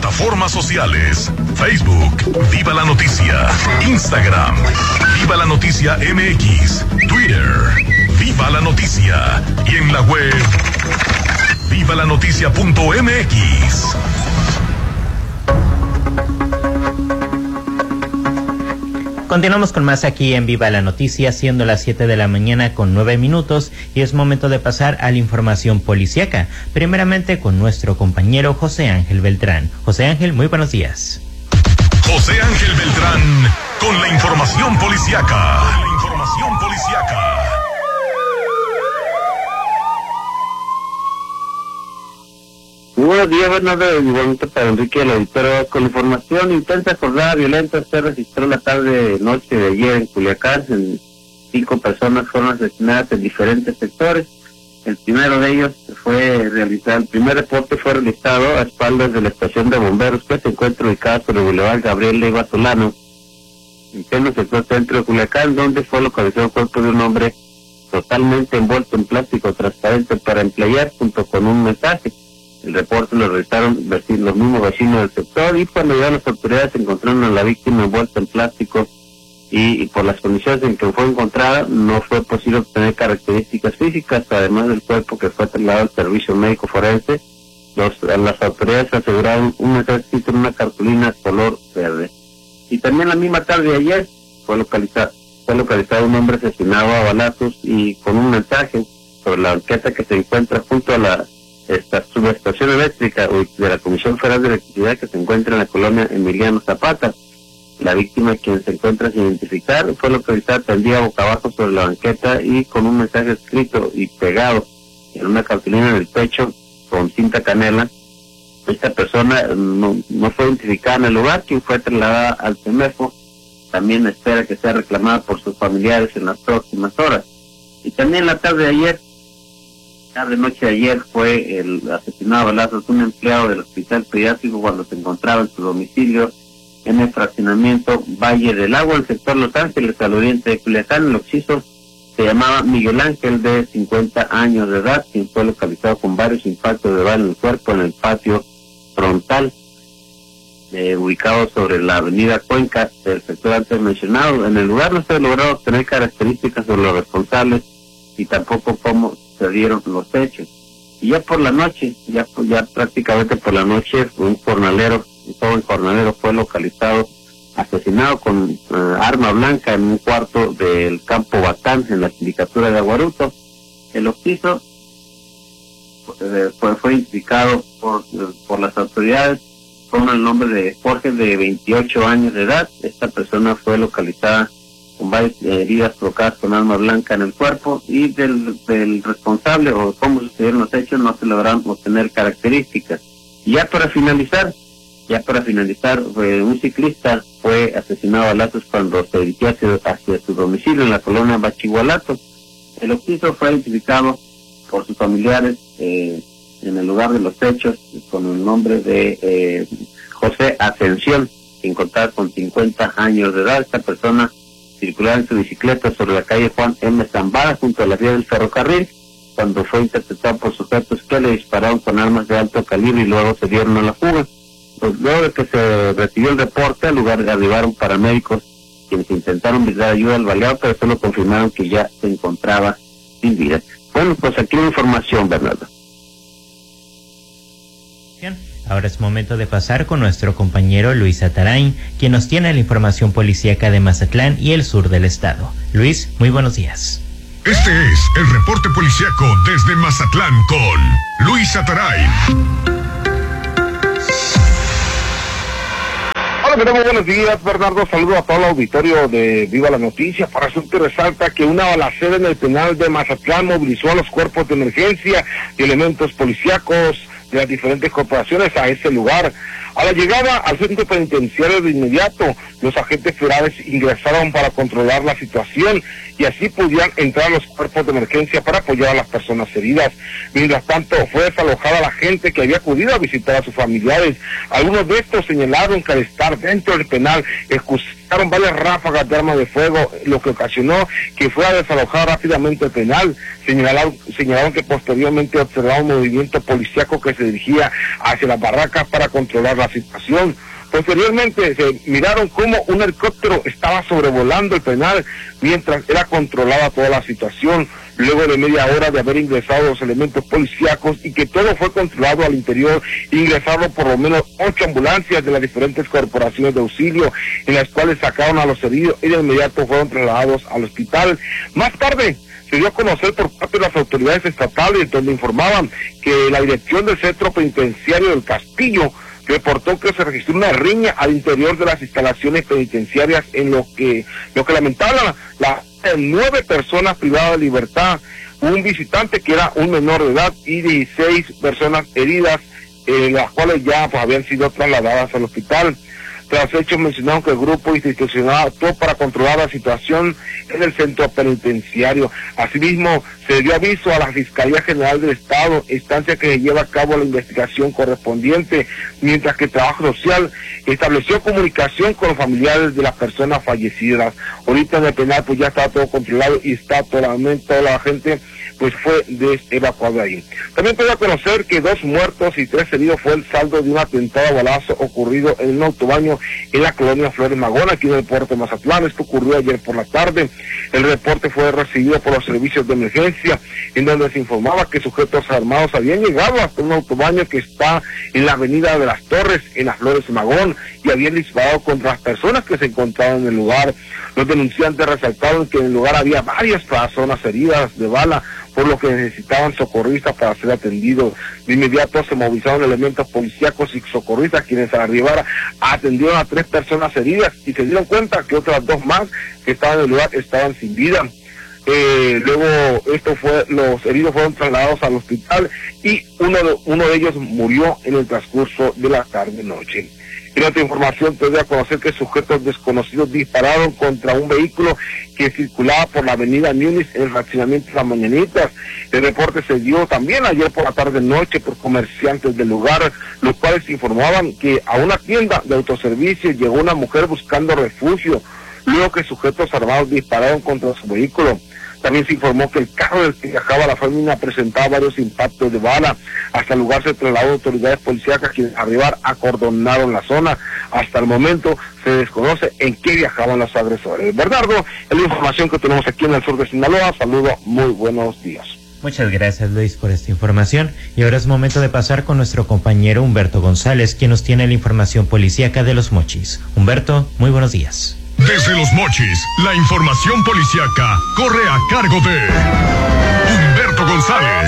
plataformas sociales: Facebook, Viva la Noticia; Instagram, Viva la Noticia MX; Twitter, Viva la Noticia; y en la web, vivalanoticia.mx. Continuamos con más aquí en Viva la Noticia, siendo las 7 de la mañana con 9 minutos, y es momento de pasar a la información policíaca, primeramente con nuestro compañero José Ángel Beltrán. José Ángel, muy buenos días. José Ángel Beltrán con la información policíaca. Buenos días, Bernardo, igualmente para Enrique el auditorio. Con información: intensa jornada violenta se registró la tarde-noche de ayer en Culiacán. 5 personas fueron asesinadas en diferentes sectores. El primero de ellos el primer reporte fue realizado a espaldas de la estación de bomberos, que se encuentra ubicada sobre el Boulevard Gabriel Leiva Solano, en pleno sector centro de Culiacán, donde fue localizado el cuerpo de un hombre totalmente envuelto en plástico transparente para emplear, junto con un mensaje. El reporte lo realizaron los mismos vecinos del sector, y cuando llegaron las autoridades encontraron a la víctima envuelta en plástico, y por las condiciones en que fue encontrada no fue posible obtener características físicas, además del cuerpo, que fue trasladado al servicio médico forense. Las autoridades aseguraron un mensaje escrito en una cartulina color verde. Y también la misma tarde de ayer fue localizado un hombre asesinado a balazos y con un mensaje sobre la banqueta que se encuentra junto a esta subestación eléctrica de la Comisión Federal de Electricidad, que se encuentra en la colonia Emiliano Zapata. La víctima, quien se encuentra sin identificar, fue localizada tendida boca abajo sobre la banqueta y con un mensaje escrito y pegado en una cartulina en el pecho con cinta canela. Esta persona no fue identificada en el lugar, quien fue trasladada al CEMEFO. También espera que sea reclamada por sus familiares en las próximas horas. Y también la tarde-noche de ayer fue el asesinado a balazos un empleado del hospital pediátrico cuando se encontraba en su domicilio en el fraccionamiento Valle del Agua, el sector Los Ángeles, al oriente de Culiacán. El occiso se llamaba Miguel Ángel, de 50 años de edad, quien fue localizado con varios impactos de bala en el cuerpo en el patio frontal, ubicado sobre la avenida Cuenca del sector antes mencionado. En el lugar no se logró obtener características sobre los responsables y tampoco cómo se dieron los hechos. Y ya por la noche, ya prácticamente por la noche, un joven jornalero fue localizado asesinado con arma blanca en un cuarto del campo Batán, en la sindicatura de Aguaruto. El occiso fue identificado por las autoridades con el nombre de Jorge, de 28 años de edad. Esta persona fue localizada con varias heridas provocadas con arma blanca en el cuerpo, y del responsable o cómo sucedieron los hechos no se lograron obtener características. Y ya para finalizar, un ciclista fue asesinado a balazos cuando se dirigía hacia su domicilio en la colonia Bachigualato. El occiso fue identificado por sus familiares en el lugar de los hechos con el nombre de José Ascensión, quien contaba con 50 años de edad. Esta persona circulaba en su bicicleta sobre la calle Juan M. Zambada, junto a la vía del ferrocarril, cuando fue interceptado por sujetos que le dispararon con armas de alto calibre y luego se dieron a la fuga. Pues luego de que se recibió el reporte, al lugar arribaron paramédicos, quienes intentaron brindar ayuda al baleado, pero solo confirmaron que ya se encontraba sin vida. Bueno, pues aquí la información, Bernardo. Bien, ahora es momento de pasar con nuestro compañero Luis Atarain, quien nos tiene la información policíaca de Mazatlán y el sur del estado. Luis, muy buenos días. Este es el reporte policíaco desde Mazatlán con Luis Atarain. Hola, ¿qué tal? Muy buenos días, Bernardo. Saludo a todo el auditorio de Viva la Noticia. Para asunto resalta que una balacera en el penal de Mazatlán movilizó a los cuerpos de emergencia y elementos policíacos de las diferentes corporaciones a ese lugar. A la llegada al centro penitenciario de inmediato, los agentes federales ingresaron para controlar la situación y así pudieran entrar los cuerpos de emergencia para apoyar a las personas heridas. Mientras tanto, fue desalojada la gente que había acudido a visitar a sus familiares. Algunos de estos señalaron que al estar dentro del penal escucharon varias ráfagas de arma de fuego, lo que ocasionó que fuera desalojado rápidamente el penal. Señalaron que posteriormente observaron un movimiento policíaco que se dirigía hacia las barracas para controlar la situación. Posteriormente se miraron cómo un helicóptero estaba sobrevolando el penal mientras era controlada toda la situación. Luego de media hora de haber ingresado los elementos policíacos y que todo fue controlado al interior, ingresaron por lo menos 8 ambulancias de las diferentes corporaciones de auxilio, en las cuales sacaron a los heridos y de inmediato fueron trasladados al hospital. Más tarde se dio a conocer por parte de las autoridades estatales, donde informaban que la dirección del centro penitenciario del Castillo reportó que se registró una riña al interior de las instalaciones penitenciarias, en lo que lamentaba la 9 personas privadas de libertad, un visitante que era un menor de edad y 16 personas heridas, las cuales ya habían sido trasladadas al hospital. Tras hechos mencionaron que el grupo institucional actuó para controlar la situación en el centro penitenciario. Asimismo, se dio aviso a la Fiscalía General del Estado, instancia que lleva a cabo la investigación correspondiente, mientras que Trabajo Social estableció comunicación con los familiares de las personas fallecidas. Ahorita en el penal pues ya está todo controlado y está toda la gente pues fue evacuada ahí. También puedo conocer que 2 muertos y 3 heridos fue el saldo de un atentado a balazo ocurrido en un autobaño en la colonia Flores Magón, aquí en el puerto de Mazatlán. Esto ocurrió ayer por la tarde. El reporte fue recibido por los servicios de emergencia, en donde se informaba que sujetos armados habían llegado hasta un autobaño que está en la avenida de las Torres, en las Flores Magón, y habían disparado contra las personas que se encontraban en el lugar. Los denunciantes resaltaron que en el lugar había varias personas heridas de bala, por lo que necesitaban socorristas para ser atendidos. De inmediato se movilizaron elementos policíacos y socorristas, quienes al arribar atendieron a 3 personas heridas y se dieron cuenta que otras 2 más que estaban en el lugar estaban sin vida. Luego los heridos fueron trasladados al hospital y uno de ellos murió en el transcurso de la tarde-noche. En otra información te doy a conocer que sujetos desconocidos dispararon contra un vehículo que circulaba por la avenida Núñez en el fraccionamiento de Las Mañanitas. El reporte se dio también ayer por la tarde-noche por comerciantes del lugar, los cuales informaban que a una tienda de autoservicio llegó una mujer buscando refugio, luego que sujetos armados dispararon contra su vehículo. También se informó que el carro del que viajaba la familia presentaba varios impactos de bala. Hasta el lugar se trasladó autoridades policíacas, quienes arribar acordonaron la zona. Hasta el momento se desconoce en qué viajaban los agresores. Bernardo, es la información que tenemos aquí en el sur de Sinaloa. Saludos, muy buenos días. Muchas gracias, Luis, por esta información. Y ahora es momento de pasar con nuestro compañero Humberto González, quien nos tiene la información policíaca de Los Mochis. Humberto, muy buenos días. Desde Los Mochis, la información policiaca corre a cargo de Humberto González.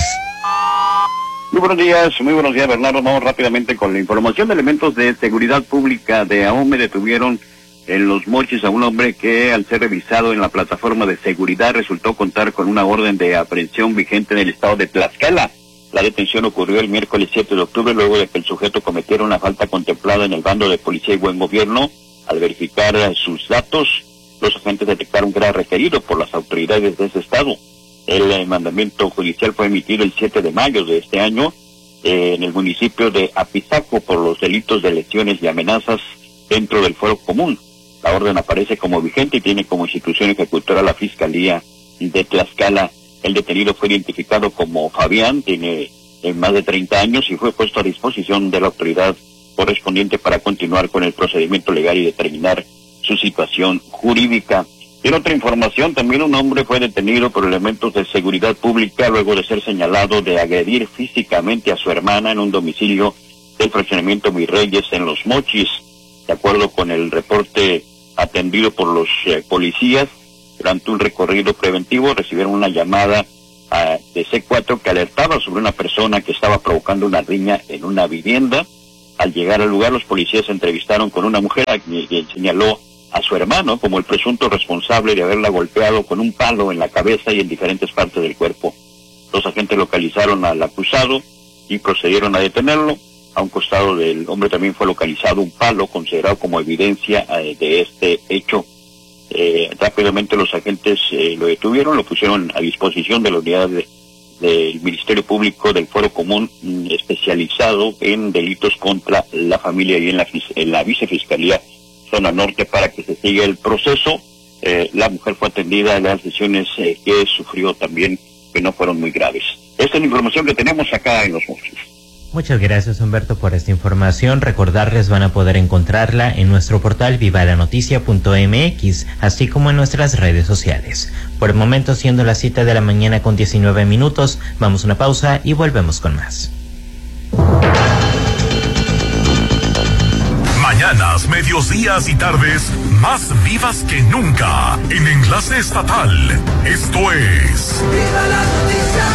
Muy buenos días, Bernardo. Vamos rápidamente con la información. Elementos de seguridad pública de AOME detuvieron en Los Mochis a un hombre que, al ser revisado en la plataforma de seguridad, resultó contar con una orden de aprehensión vigente en el estado de Tlaxcala. La detención ocurrió el miércoles 7 de octubre, luego de que el sujeto cometiera una falta contemplada en el bando de Policía y Buen Gobierno. Al verificar sus datos, los agentes detectaron que era requerido por las autoridades de ese estado. El mandamiento judicial fue emitido el 7 de mayo de este año en el municipio de Apizaco por los delitos de lesiones y amenazas dentro del fuero común. La orden aparece como vigente y tiene como institución ejecutora la Fiscalía de Tlaxcala. El detenido fue identificado como Fabián, tiene más de 30 años y fue puesto a disposición de la autoridad correspondiente para continuar con el procedimiento legal y determinar su situación jurídica. En otra información, también un hombre fue detenido por elementos de seguridad pública luego de ser señalado de agredir físicamente a su hermana en un domicilio del fraccionamiento Virreyes en Los Mochis. De acuerdo con el reporte atendido por los policías, durante un recorrido preventivo recibieron una llamada de C4 que alertaba sobre una persona que estaba provocando una riña en una vivienda. Al llegar al lugar, los policías se entrevistaron con una mujer a quien señaló a su hermano como el presunto responsable de haberla golpeado con un palo en la cabeza y en diferentes partes del cuerpo. Los agentes localizaron al acusado y procedieron a detenerlo. A un costado del hombre también fue localizado un palo considerado como evidencia de este hecho. Rápidamente los agentes lo detuvieron, lo pusieron a disposición de la unidad del Ministerio Público del Fuero Común especializado en delitos contra la familia y en la Vicefiscalía Zona Norte para que se siga el proceso. La mujer fue atendida, las lesiones que sufrió también que no fueron muy graves. Esta es la información que tenemos acá en Los Mochis. Muchas gracias, Humberto, por esta información. Recordarles, van a poder encontrarla en nuestro portal vivalanoticia.mx, así como en nuestras redes sociales. Por el momento, siendo las 7 de la mañana con 19 minutos, vamos a una pausa y volvemos con más. Mañanas, medios días y tardes más vivas que nunca en Enlace Estatal. Esto es Viva la Noticia.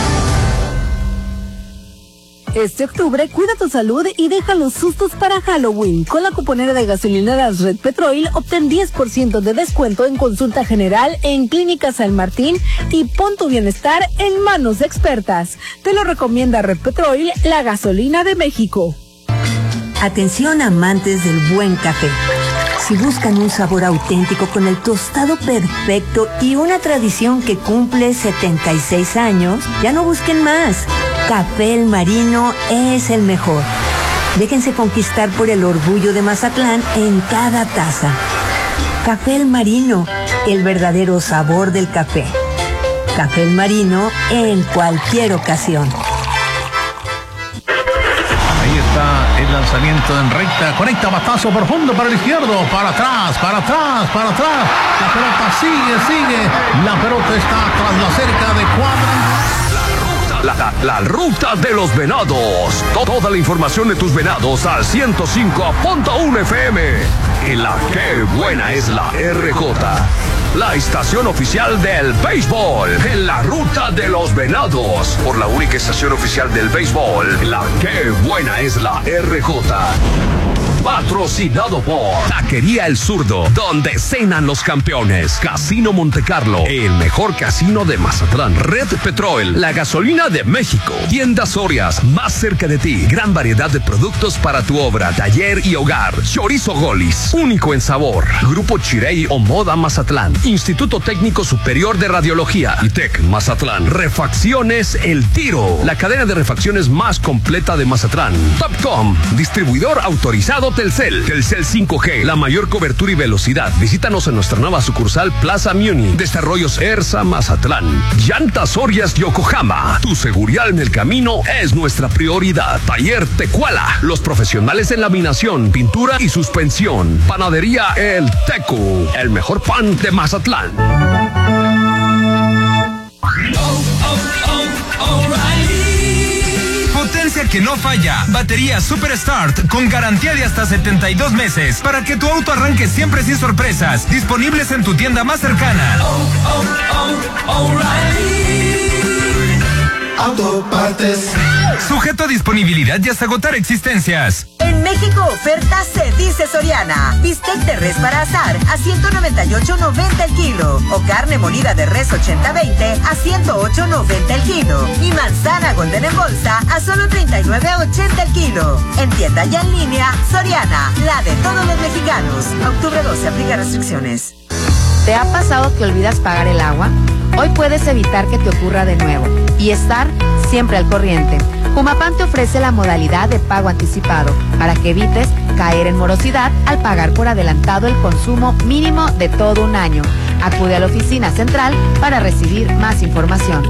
Este octubre, cuida tu salud y deja los sustos para Halloween. Con la cuponera de gasolineras Red Petrol, obtén 10% de descuento en consulta general en Clínica San Martín y pon tu bienestar en manos expertas. Te lo recomienda Red Petrol, la gasolina de México. Atención, amantes del buen café. Si buscan un sabor auténtico con el tostado perfecto y una tradición que cumple 76 años, ya no busquen más. Café El Marino es el mejor. Déjense conquistar por el orgullo de Mazatlán en cada taza. Café El Marino, el verdadero sabor del café. Café El Marino en cualquier ocasión. Ahí está el lanzamiento en recta, conecta batazo profundo para el izquierdo, para atrás, para atrás, para atrás. La pelota sigue, la pelota está tras la cerca de cuadra. La ruta de los venados. Toda la información de tus venados al 105.1 FM. Y la que buena es la RJ. La estación oficial del béisbol. En la ruta de los venados. Por la única estación oficial del béisbol. La que buena es la RJ. Patrocinado por Taquería El Zurdo, donde cenan los campeones. Casino Monte Carlo, el mejor casino de Mazatlán. Red Petrol, la gasolina de México. Tiendas Sorias, más cerca de ti. Gran variedad de productos para tu obra, taller y hogar. Chorizo Golis, único en sabor. Grupo Chirey o Moda Mazatlán. Instituto Técnico Superior de Radiología. ITEC Mazatlán. Refacciones El Tiro, la cadena de refacciones más completa de Mazatlán. Topcom, distribuidor autorizado Telcel. Telcel 5G, la mayor cobertura y velocidad. Visítanos en nuestra nueva sucursal Plaza Muni. Desarrollos ERSA Mazatlán. Llantas Sorias Yokohama. Tu seguridad en el camino es nuestra prioridad. Taller Tecuala, los profesionales en laminación, pintura y suspensión. Panadería El Tecu, el mejor pan de Mazatlán. Potencia que no falla. Batería Super Start con garantía de hasta 72 meses para que tu auto arranque siempre sin sorpresas. Disponibles en tu tienda más cercana. Autopartes. Sujeto a disponibilidad y hasta agotar existencias. En México, oferta se dice Soriana. Bistec de res para asar a 198.90 el kilo. O carne molida de res 80-20 a 108.90 el kilo. Y manzana golden en bolsa a solo 39.80 el kilo. En tienda y en línea, Soriana, la de todos los mexicanos. Octubre 12, aplica restricciones. ¿Te ha pasado que olvidas pagar el agua? Hoy puedes evitar que te ocurra de nuevo y estar siempre al corriente. Humapam te ofrece la modalidad de pago anticipado para que evites caer en morosidad al pagar por adelantado el consumo mínimo de todo un año. Acude a la oficina central para recibir más información.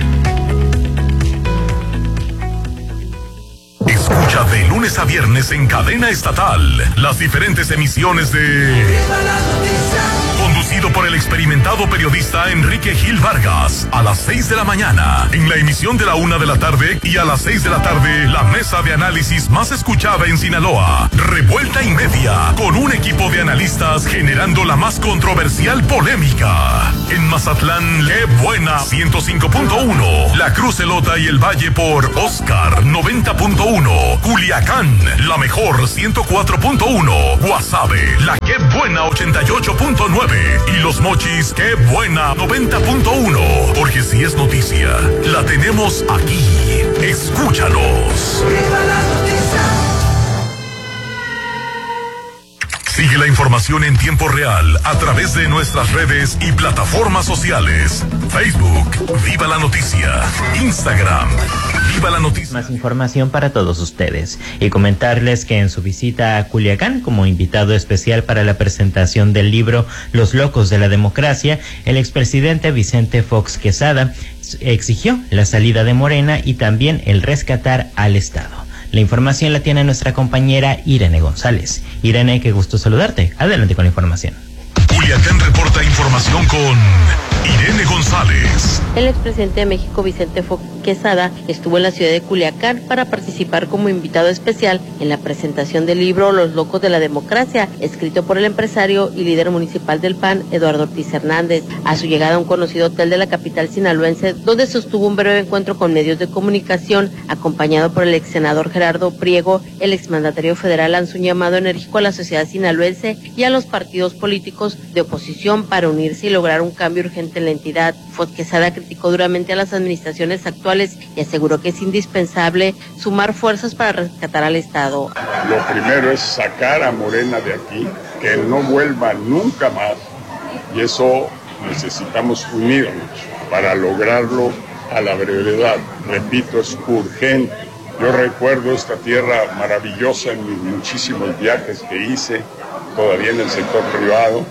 Escucha de lunes a viernes en cadena estatal las diferentes emisiones de Conducido por el experimentado periodista Enrique Gil Vargas, a las 6 de la mañana, en la emisión de la 1 de la tarde, y a las 6 de la tarde, la mesa de análisis más escuchada en Sinaloa, Revuelta y Media, con un equipo de analistas generando la más controversial polémica. En Mazatlán, Le Buena 105.1, La Cruz Elota y el Valle por Oscar 90.1, Culiacán, la mejor 104.1, Guasave, la Que Buena 88.9 y Los Mochis, Que Buena 90.1, porque si es noticia, la tenemos aquí. Escúchanos. ¡Viva la noticia! Sigue la información en tiempo real a través de nuestras redes y plataformas sociales. Facebook, Viva la Noticia. Instagram, Viva la Noticia. Más información para todos ustedes y comentarles que en su visita a Culiacán como invitado especial para la presentación del libro Los Locos de la Democracia, el expresidente Vicente Fox Quesada exigió la salida de Morena y también el rescatar al Estado. La información la tiene nuestra compañera Irene González. Irene, qué gusto saludarte. Adelante con la información. Culiacán reporta información con Irene González. El expresidente de México, Vicente Fox Quesada, estuvo en la ciudad de Culiacán para participar como invitado especial en la presentación del libro Los Locos de la Democracia, escrito por el empresario y líder municipal del PAN, Eduardo Ortiz Hernández. A su llegada a un conocido hotel de la capital sinaloense, donde sostuvo un breve encuentro con medios de comunicación, acompañado por el ex senador Gerardo Priego, el exmandatario federal lanzó un llamado enérgico a la sociedad sinaloense y a los partidos políticos de oposición para unirse y lograr un cambio urgente en la entidad. Fox Quesada criticó duramente a las administraciones actuales y aseguró que es indispensable sumar fuerzas para rescatar al Estado. Lo primero es sacar a Morena de aquí, que no vuelva nunca más, y eso necesitamos unirnos para lograrlo a la brevedad. Repito, es urgente. Yo recuerdo esta tierra maravillosa en mis muchísimos viajes que hice, todavía en el sector privado,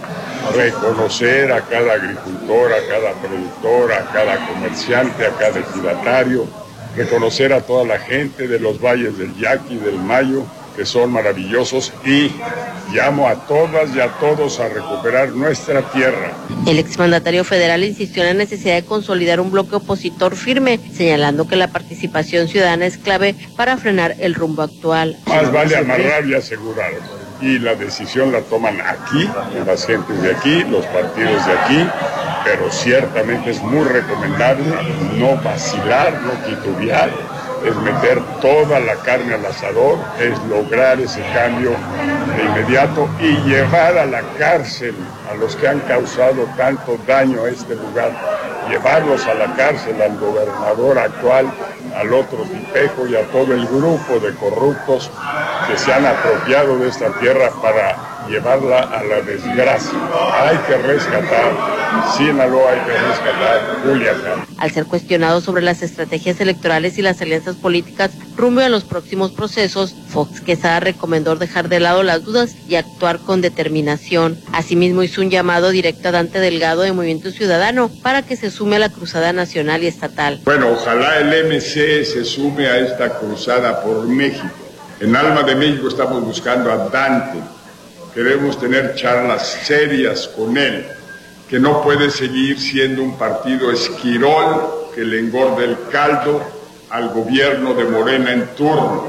reconocer a cada agricultor, a cada productor, a cada comerciante, a cada ejidatario, reconocer a toda la gente de los valles del Yaqui, del Mayo, que son maravillosos, y llamo a todas y a todos a recuperar nuestra tierra. El exmandatario federal insistió en la necesidad de consolidar un bloque opositor firme, señalando que la participación ciudadana es clave para frenar el rumbo actual. Más vale amarrar y asegurar, y la decisión la toman aquí, las gentes de aquí, los partidos de aquí, pero ciertamente es muy recomendable no vacilar, no titubear, es meter toda la carne al asador, es lograr ese cambio de inmediato y llevar a la cárcel a los que han causado tanto daño a este lugar, llevarlos a la cárcel al gobernador actual, al otro tipejo y a todo el grupo de corruptos que se han apropiado de esta tierra para llevarla a la desgracia. Hay que rescatar Sinaloa, hay que rescatar Culiacán. Al ser cuestionado sobre las estrategias electorales y las alianzas políticas rumbo a los próximos procesos, Fox Quesada recomendó dejar de lado las dudas y actuar con determinación. Asimismo, hizo un llamado directo a Dante Delgado de Movimiento Ciudadano para que se sume a la cruzada nacional y estatal. Bueno, ojalá el MC se sume a esta cruzada por México. En Alma de México estamos buscando a Dante. Queremos tener charlas serias con él, que no puede seguir siendo un partido esquirol que le engorde el caldo al gobierno de Morena en turno.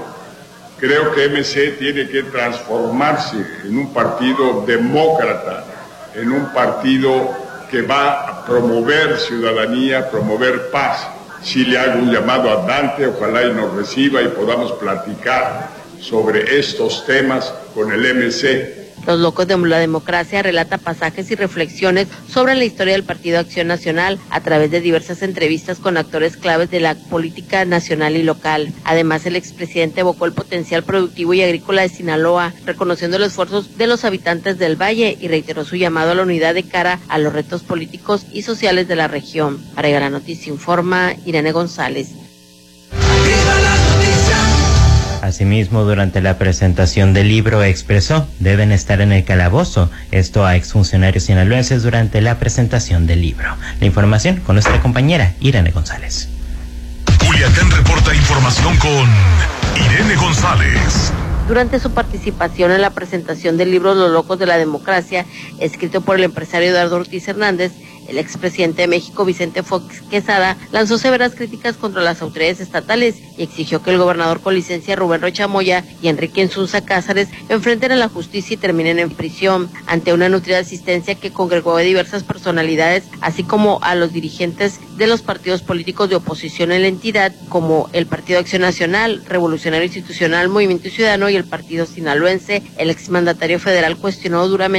Creo que MC tiene que transformarse en un partido demócrata, en un partido que va a promover ciudadanía, promover paz. Sí le hago un llamado a Dante, ojalá y nos reciba y podamos platicar sobre estos temas con el MC. Los Locos de la Democracia relata pasajes y reflexiones sobre la historia del Partido Acción Nacional a través de diversas entrevistas con actores claves de la política nacional y local. Además, el expresidente evocó el potencial productivo y agrícola de Sinaloa, reconociendo los esfuerzos de los habitantes del valle y reiteró su llamado a la unidad de cara a los retos políticos y sociales de la región. Para Gran Noticia informa Irene González. Asimismo, durante la presentación del libro expresó, deben estar en el calabozo, esto a exfuncionarios sinaloenses durante la presentación del libro. La información con nuestra compañera Irene González. Culiacán reporta información con Irene González. Durante su participación en la presentación del libro Los Locos de la Democracia, escrito por el empresario Eduardo Ortiz Hernández, el expresidente de México, Vicente Fox Quesada, lanzó severas críticas contra las autoridades estatales y exigió que el gobernador con licencia Rubén Rocha Moya y Enrique Insunza Cázares enfrenten a la justicia y terminen en prisión. Ante una nutrida asistencia que congregó a diversas personalidades, así como a los dirigentes de los partidos políticos de oposición en la entidad, como el Partido Acción Nacional, Revolucionario Institucional, Movimiento Ciudadano y el Partido Sinaloense, el exmandatario federal cuestionó duramente